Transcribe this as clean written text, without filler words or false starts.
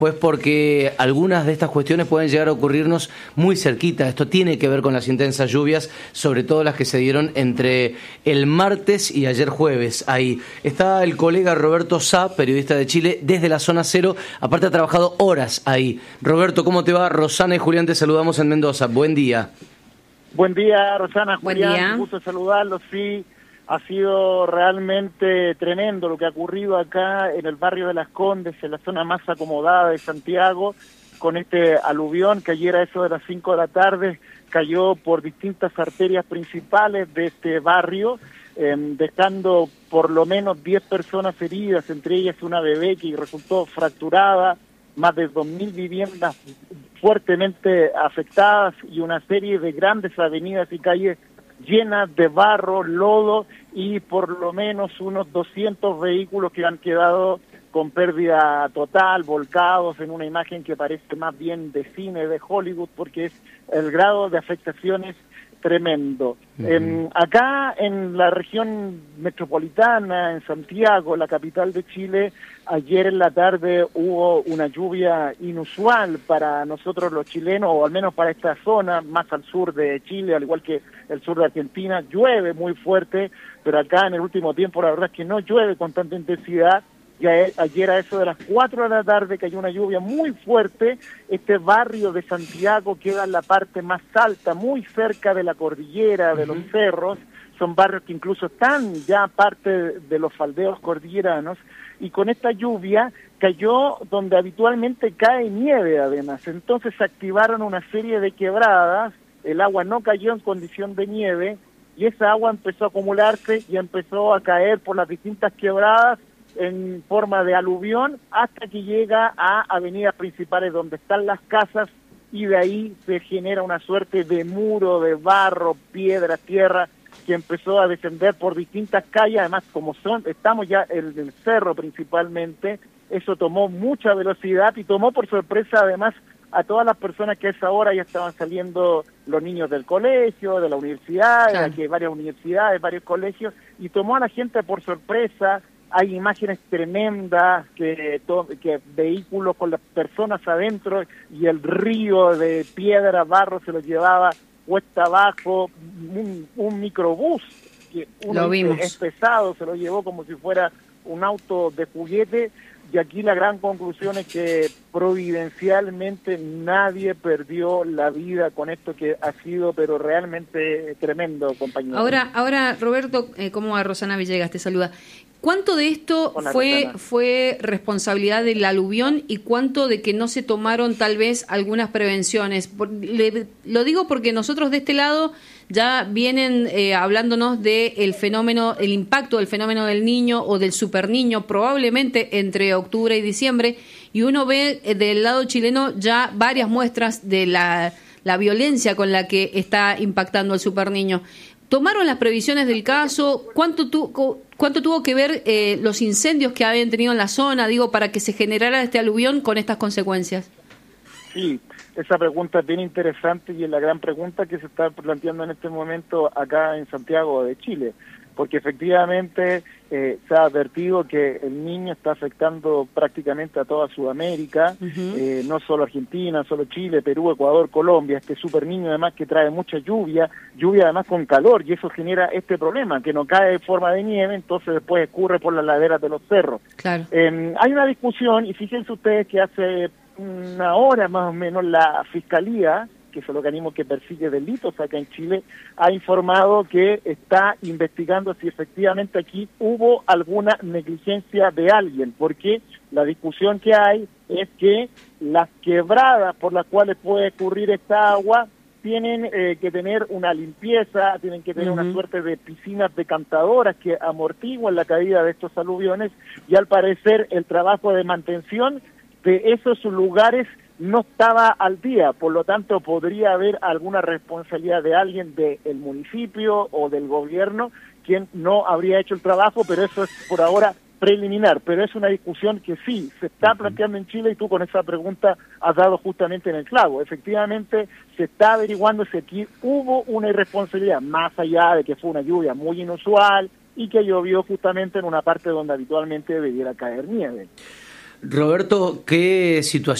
Pues porque algunas de estas cuestiones pueden llegar a ocurrirnos muy cerquita. Esto tiene que ver con las intensas lluvias, sobre todo las que se dieron entre el martes y ayer jueves. Ahí está el colega Roberto Sá, periodista de Chile, desde la zona cero. Aparte ha trabajado horas ahí. Roberto, ¿cómo te va? Rosana y Julián te saludamos en Mendoza. Buen día. Buen día, Rosana, Julián. Buen día. Un gusto saludarlos. Sí, ha sido realmente tremendo lo que ha ocurrido acá en el barrio de Las Condes, en la zona más acomodada de Santiago, con este aluvión que ayer a eso de las 5 de la tarde cayó por distintas arterias principales de este barrio, dejando por lo menos 10 personas heridas, entre ellas una bebé que resultó fracturada, más de 2.000 viviendas fuertemente afectadas y una serie de grandes avenidas y calles llenas de barro, lodo y por lo menos unos 200 vehículos que han quedado con pérdida total, volcados en una imagen que parece más bien de cine de Hollywood, porque es el grado de afectaciones tremendo. Acá en la región metropolitana, en Santiago, la capital de Chile, ayer en la tarde hubo una lluvia inusual para nosotros los chilenos, o al menos para esta zona, más al sur de Chile, al igual que el sur de Argentina. Llueve muy fuerte, pero acá en el último tiempo la verdad es que no llueve con tanta intensidad. Ya ayer a eso de las 4 de la tarde cayó una lluvia muy fuerte. Este barrio de Santiago queda en la parte más alta, muy cerca de la cordillera, de los cerros. Son barrios que incluso están ya parte de los faldeos cordilleranos. Y con esta lluvia cayó donde habitualmente cae nieve además. Entonces se activaron una serie de quebradas. El agua no cayó en condición de nieve y esa agua empezó a acumularse y empezó a caer por las distintas quebradas en forma de aluvión hasta que llega a avenidas principales donde están las casas y de ahí se genera una suerte de muro de barro, piedra, tierra que empezó a descender por distintas calles. Además, como estamos ya en el cerro principalmente, eso tomó mucha velocidad y tomó por sorpresa además a todas las personas que a esa hora ya estaban saliendo los niños del colegio, de la universidad, claro. Aquí hay varias universidades, varios colegios, y tomó a la gente por sorpresa. Hay imágenes tremendas que vehículos con las personas adentro y el río de piedra, barro se los llevaba cuesta abajo, un microbús que uno es pesado, se lo llevó como si fuera un auto de juguete. Y aquí la gran conclusión es que providencialmente nadie perdió la vida con esto que ha sido pero realmente tremendo, compañero. Ahora Roberto, ¿cómo va? Rosana Villegas te saluda. ¿Cuánto de esto fue responsabilidad del aluvión y cuánto de que no se tomaron tal vez algunas prevenciones? Lo digo porque nosotros de este lado ya vienen hablándonos de el fenómeno, el impacto del fenómeno del niño o del superniño probablemente entre octubre y diciembre, y uno ve del lado chileno ya varias muestras de la violencia con la que está impactando el superniño. ¿Tomaron las previsiones del caso? ¿Cuánto tuvo que ver los incendios que habían tenido en la zona, para que se generara este aluvión con estas consecuencias? Sí, esa pregunta es bien interesante y es la gran pregunta que se está planteando en este momento acá en Santiago de Chile, porque efectivamente se ha advertido que el niño está afectando prácticamente a toda Sudamérica, no solo Argentina, no solo Chile, Perú, Ecuador, Colombia. Este super niño además que trae mucha lluvia además con calor, y eso genera este problema, que no cae en forma de nieve, entonces después escurre por las laderas de los cerros. Claro. Hay una discusión, y fíjense ustedes que hace una hora más o menos la Fiscalía, que es el organismo que persigue delitos acá en Chile, ha informado que está investigando si efectivamente aquí hubo alguna negligencia de alguien, porque la discusión que hay es que las quebradas por las cuales puede escurrir esta agua tienen que tener una limpieza, tienen que tener una suerte de piscinas decantadoras que amortiguan la caída de estos aluviones, y al parecer el trabajo de mantención de esos lugares no estaba al día, por lo tanto podría haber alguna responsabilidad de alguien del municipio o del gobierno quien no habría hecho el trabajo, pero eso es por ahora preliminar, pero es una discusión que sí se está planteando en Chile, y tú con esa pregunta has dado justamente en el clavo. Efectivamente se está averiguando si aquí hubo una irresponsabilidad, más allá de que fue una lluvia muy inusual y que llovió justamente en una parte donde habitualmente debiera caer nieve. Roberto, ¿qué situación